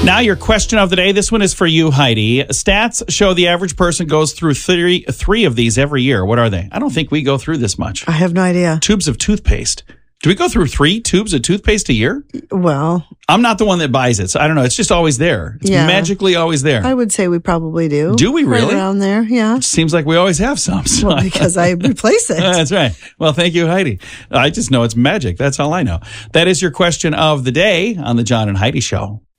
Now your question of the day. This one is for you, Heidi. Stats show the average person goes through three of these every year. What are they? I don't think we go through this much. I have no idea. Tubes of toothpaste. Do we go through 3 tubes of toothpaste a year? Well, I'm not the one that buys it, so I don't know. It's just always there. It's magically always there. I would say we probably do. Do we really? Right around there, yeah. Seems like we always have some. So well, because I replace it. That's right. Well, thank you, Heidi. I just know it's magic. That's all I know. That is your question of the day on the John and Heidi Show.